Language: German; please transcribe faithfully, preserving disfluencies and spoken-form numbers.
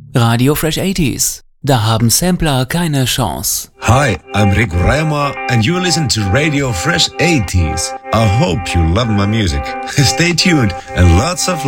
Radio Fresh achtziger. Da haben Sampler keine Chance. Hi, I'm Rick Rema and you listen to Radio Fresh eighties. I hope you love my music. Stay tuned and lots of love.